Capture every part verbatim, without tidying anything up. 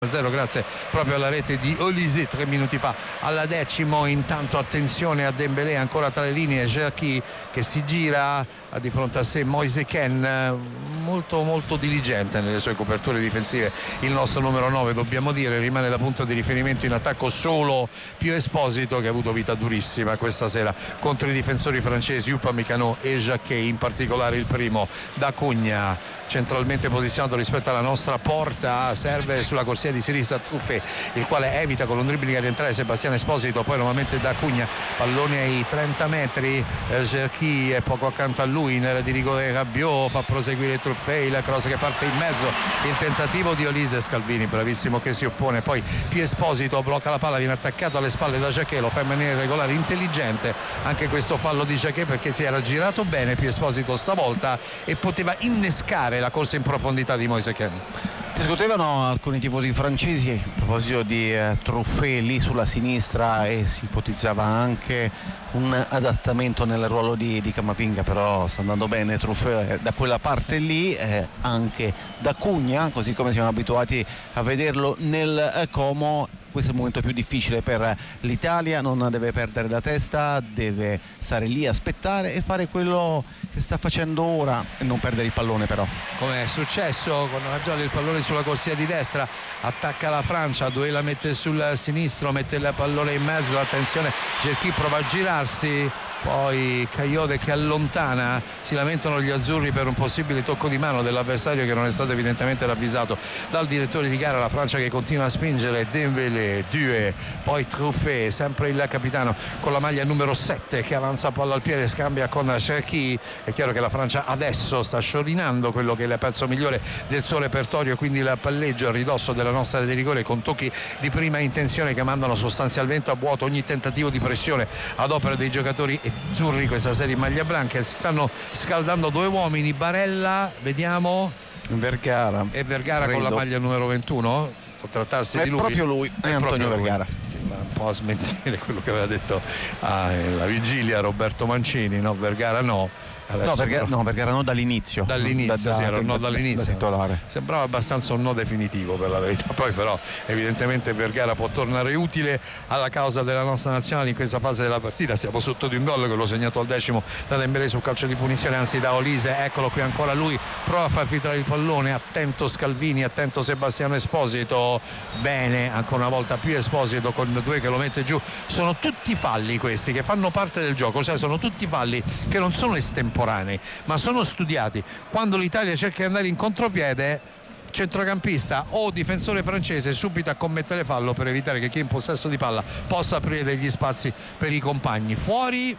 zero grazie proprio alla rete di Olise tre minuti fa. Alla decimo intanto attenzione a Dembélé ancora tra le linee, Cherki che si gira, ha di fronte a sé Moise Kean, molto molto diligente nelle sue coperture difensive il nostro numero nove, dobbiamo dire, rimane da punto di riferimento in attacco solo Pio Esposito, che ha avuto vita durissima questa sera contro i difensori francesi Upamecano e Jacquet, in particolare il primo da Cugna, centralmente posizionato rispetto alla nostra porta, serve sulla corsia di sinistra Truffet, il quale evita con un dribbling a rientrare Sebastiano Esposito, poi nuovamente da Cugna, pallone ai trenta metri, eh, Cherki è poco accanto a lui in area di rigore, Rabiot fa proseguire Truffet, la cross che parte in mezzo, il tentativo di Olise, Scalvini bravissimo che si oppone, poi Pio Esposito blocca la palla, viene attaccato alle spalle da Jacquet, lo fa in maniera regolare, intelligente anche questo fallo di Jacquet perché si era girato bene Pio Esposito stavolta e poteva innescare la corsa in profondità di Moise Kean. Discutevano alcuni tifosi francesi a proposito di eh, Truffet lì sulla sinistra e si ipotizzava anche un adattamento nel ruolo di, di Camavinga, però sta andando bene Truffet eh, da quella parte lì, eh, anche da Cugna, così come siamo abituati a vederlo nel eh, Como. Questo è il momento più difficile per l'Italia, non deve perdere la testa, deve stare lì, aspettare e fare quello che sta facendo ora e non perdere il pallone però. Come è successo con Fagioli, il pallone sulla corsia di destra, attacca la Francia, Doué la mette sul sinistro, mette il pallone in mezzo, attenzione, Cherki prova a girarsi, poi Kayode che allontana, si lamentano gli azzurri per un possibile tocco di mano dell'avversario che non è stato evidentemente ravvisato dal direttore di gara. La Francia che continua a spingere, Dembélé, Doué, poi Truffet, sempre il capitano con la maglia numero sette che avanza palla al piede, scambia con Cherki. È chiaro che la Francia adesso sta sciorinando quello che è il pezzo migliore del suo repertorio, quindi il palleggio a ridosso della nostra area di rigore con tocchi di prima intenzione che mandano sostanzialmente a vuoto ogni tentativo di pressione ad opera dei giocatori azzurri questa serie in maglia bianca. Si stanno scaldando due uomini, Barella, vediamo, Vergara e Vergara credo. Con la maglia numero ventuno, può trattarsi è di lui, proprio lui, è, è Antonio proprio Vergara lui. Sì, ma un po' a smentire quello che aveva detto alla vigilia Roberto Mancini, no, Vergara no. No, Vergara, no, Vergara no dall'inizio. Dall'inizio, da, sì, era un no da, dall'inizio. Da titolare. Sembrava abbastanza un no definitivo per la verità. Poi però evidentemente Vergara può tornare utile alla causa della nostra nazionale in questa fase della partita. Siamo sotto di un gol che l'ho segnato al decimo da Dembélé sul calcio di punizione, anzi da Olise. Eccolo qui ancora lui, prova a far filtrare il pallone, attento Scalvini, attento Sebastiano Esposito. Bene, ancora una volta Pio Esposito con due che lo mette giù. Sono tutti falli questi che fanno parte del gioco, cioè sono tutti falli che non sono estemporanei ma sono studiati. Quando l'Italia cerca di andare in contropiede, centrocampista o difensore francese subito a commettere fallo per evitare che chi è in possesso di palla possa aprire degli spazi per i compagni. Fuori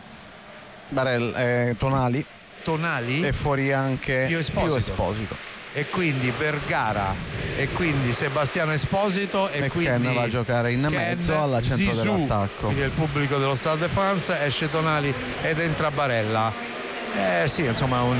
Barel, eh, Tonali Tonali e fuori anche Pio Esposito. Pio Esposito E quindi Vergara e quindi Sebastiano Esposito e, e quindi Ken va a giocare in Ken, mezzo alla centro Zizou, dell'attacco. quindi il pubblico dello Stade de France, esce Tonali ed entra Barella. Eh sì, insomma un,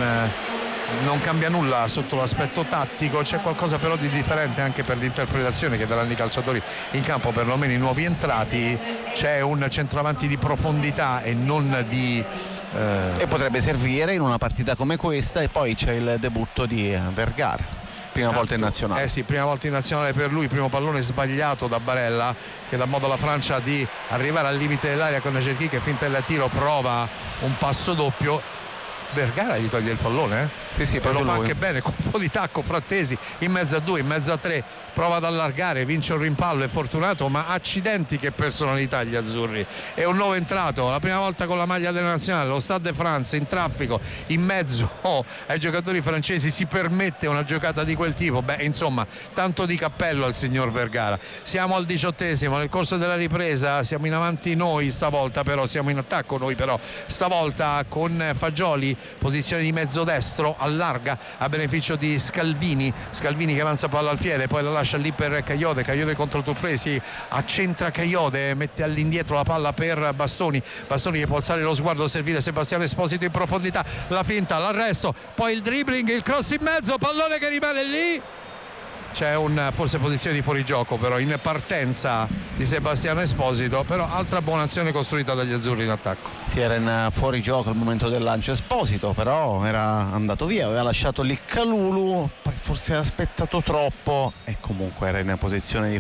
non cambia nulla sotto l'aspetto tattico, c'è qualcosa però di differente anche per l'interpretazione che daranno i calciatori in campo, perlomeno i nuovi entrati. C'è un centravanti di profondità e non di eh... e potrebbe servire in una partita come questa. E poi c'è il debutto di Vergara, prima Tanto, volta in nazionale. Eh sì, prima volta in nazionale per lui, primo pallone sbagliato da Barella che dà modo alla Francia di arrivare al limite dell'area con Cherki che finta il tiro, prova un passo doppio, Vergara gli toglie il pallone, eh? Sì, sì, e lo fa lui. anche bene, colpo di tacco, Frattesi in mezzo a due, in mezzo a tre, prova ad allargare, vince un rimpallo, è fortunato, ma accidenti che personalità gli azzurri. È un nuovo entrato, la prima volta con la maglia della nazionale, lo Stade de France in traffico in mezzo ai giocatori francesi, si permette una giocata di quel tipo. Beh, insomma, tanto di cappello al signor Vergara. Siamo al diciottesimo, nel corso della ripresa siamo in avanti noi stavolta, però siamo in attacco noi però stavolta con Fagioli, posizione di mezzo destro, allarga a beneficio di Scalvini, Scalvini che avanza palla al piede, poi la lascia lì per Kayode, Kayode contro Truffet, si accentra Kayode, mette all'indietro la palla per Bastoni, Bastoni che può alzare lo sguardo, servire Sebastiano Esposito in profondità, la finta, l'arresto, poi il dribbling, il cross in mezzo, pallone che rimane lì c'è un forse posizione di fuorigioco però in partenza di Sebastiano Esposito, però altra buona azione costruita dagli azzurri in attacco. Si era in fuorigioco al momento del lancio Esposito, però era andato via, aveva lasciato lì Kalulu, poi forse ha aspettato troppo e comunque era in posizione di